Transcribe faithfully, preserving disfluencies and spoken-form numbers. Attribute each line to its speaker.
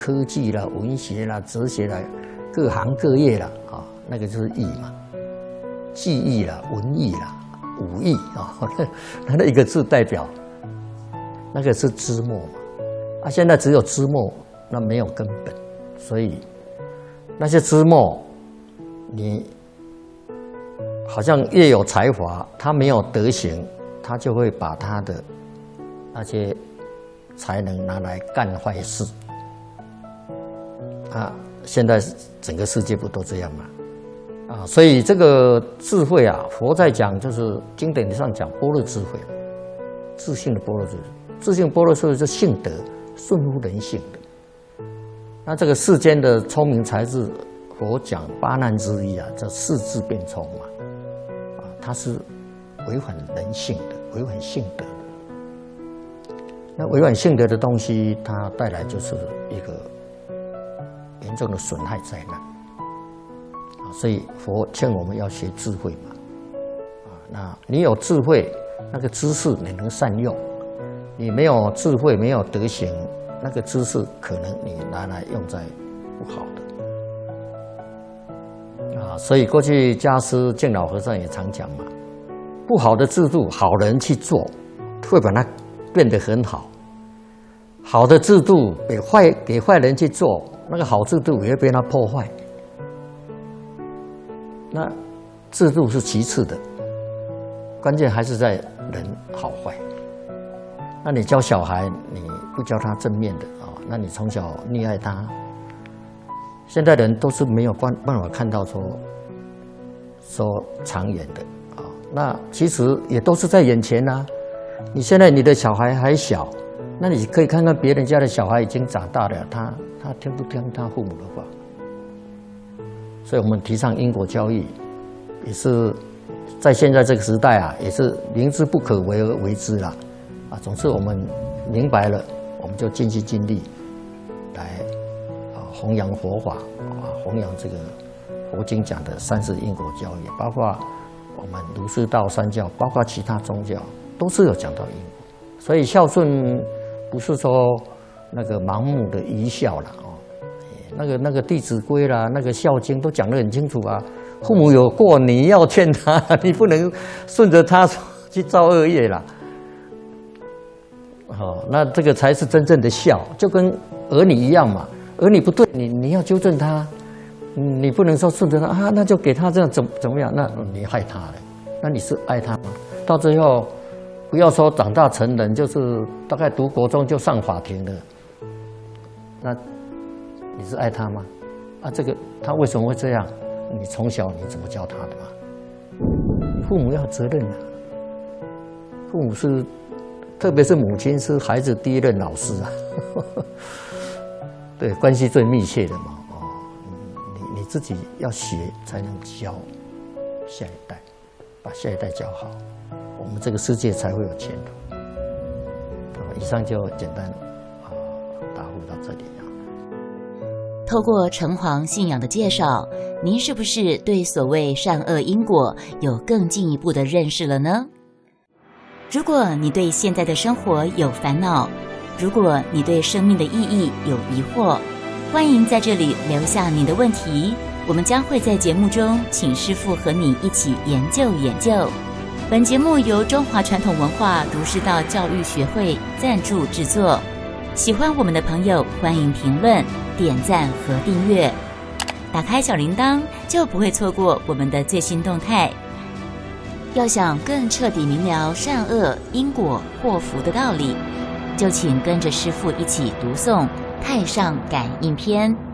Speaker 1: 科技啦、文学啦、哲学啦，各行各业啦，啊，那个就是艺嘛。技艺啦、文艺啦、武艺啊，那那一个字代表，那个是枝末嘛。啊，现在只有枝末，那没有根本，所以那些枝末，你好像越有才华，他没有德行，他就会把他的那些才能拿来干坏事。啊，现在整个世界不都这样吗？啊，所以这个智慧啊，佛在讲就是经典上讲般若智慧，自性的般若智慧，自性般若智慧是性德，顺乎人性的。那这个世间的聪明才智，佛讲八难之一啊，叫世智变聪嘛，啊，它是违反人性的，违反性德的。那违反性德的东西，它带来就是一个严重的损害灾难。所以佛劝我们要学智慧嘛，啊，那你有智慧，那个知识你能善用；你没有智慧，没有德行，那个知识可能你拿来用在不好的。啊，所以过去家师净老和尚也常讲嘛，不好的制度，好人去做，会把它变得很好；好的制度给坏给坏人去做，那个好制度也会被他破坏。那制度是其次的，关键还是在人好坏。那你教小孩，你不教他正面的啊，那你从小溺爱他。现在人都是没有办办法看到说说长远的啊。那其实也都是在眼前啊。你现在你的小孩还小，那你可以看看别人家的小孩已经长大了，他他听不听他父母的话？所以我们提倡因果教育，也是在现在这个时代啊，也是明知不可为而为之啦。啊，总之我们明白了，我们就尽心尽力来啊弘扬佛法啊，弘扬这个佛经讲的三世因果教育，包括我们儒释道三教，包括其他宗教，都是有讲到因果。所以孝顺不是说那个盲目的愚孝了哦。那个那个《弟子规》啦，那个《孝经》都讲得很清楚啊。父母有过，你要劝他，你不能顺着他去造恶业啦。哦，那这个才是真正的孝，就跟儿女一样嘛。儿女不对，你你要纠正他，你不能说顺着他啊，那就给他这样怎怎么样？那你害他了，那你是爱他吗？到最后，不要说长大成人，就是大概读国中就上法庭了，那。你是爱他吗？啊，这个他为什么会这样？你从小你怎么教他的嘛？父母要责任啊。父母是，特别是母亲是孩子第一任老师啊。对，关系最密切的嘛。哦，你你自己要学才能教下一代，把下一代教好，我们这个世界才会有前途。好，以上就简单啊答复到这里。
Speaker 2: 透过城隍信仰的介绍，您是不是对所谓善恶因果有更进一步的认识了呢？如果你对现在的生活有烦恼，如果你对生命的意义有疑惑，欢迎在这里留下你的问题，我们将会在节目中请师父和你一起研究研究。本节目由中华传统文化儒释道教育学会赞助制作。喜欢我们的朋友，欢迎评论、点赞和订阅，打开小铃铛就不会错过我们的最新动态。要想更彻底明了善恶因果祸福的道理，就请跟着师父一起读诵《太上感应篇》。